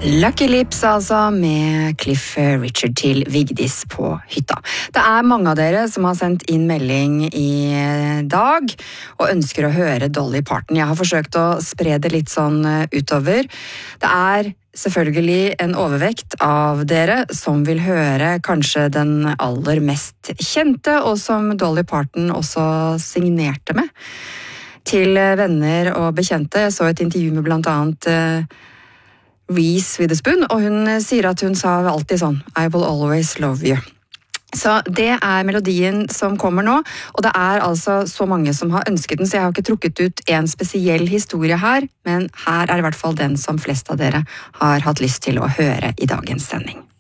Lucky Lips altså, med Cliff Richard til Vigdis på hytta. Det mange av dere som har sendt inn melding i dag og ønsker å høre Dolly Parton. Jeg har forsøkt å spre det litt sånn utover. Det selvfølgelig en overvekt av dere som vil høre kanskje den aller mest kjente, og som Dolly Parton også signerte med. Til venner og bekjente. Jeg så et intervju med blant annet Reese Witherspoon, og hun sier at hun sa alltid sånn I will always love you. Så det melodien som kommer nå, og det altså så mange som har ønsket den, så jeg har ikke trukket ut en spesiell historie her, men her det i hvert fall den som flest av dere har hatt lyst til å høre i dagens sending.